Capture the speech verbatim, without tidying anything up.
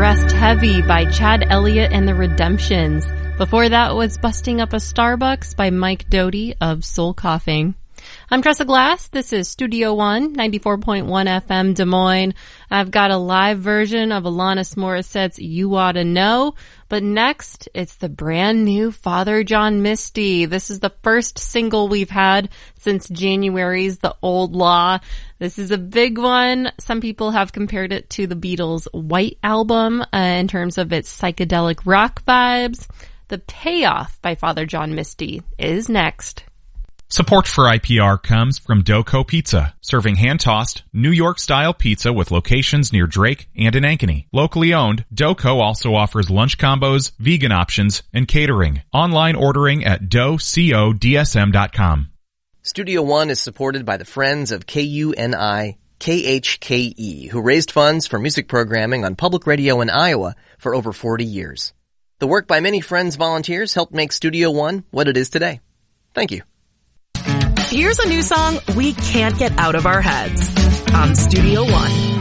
Rest Heavy by Chad Elliott and the Redemptions. Before that was Busting Up a Starbucks by Mike Doty of Soul Coughing. I'm Tressa Glass. This is Studio One, ninety-four point one F M Des Moines. I've got a live version of Alanis Morissette's You Oughta Know. But next, it's the brand new Father John Misty. This is the first single we've had since January's The Old Law. This is a big one. Some people have compared it to the Beatles' White Album uh, in terms of its psychedelic rock vibes. The Payoff by Father John Misty is next. Support for I P R comes from Doco Pizza, serving hand-tossed, New York-style pizza with locations near Drake and in Ankeny. Locally owned, Doco also offers lunch combos, vegan options, and catering. Online ordering at doe co d s m dot com. Studio One is supported by the Friends of K U N I K H K E, who raised funds for music programming on public radio in Iowa for over forty years. The work by many Friends volunteers helped make Studio One what it is today. Thank you. Here's a new song we can't get out of our heads on Studio One.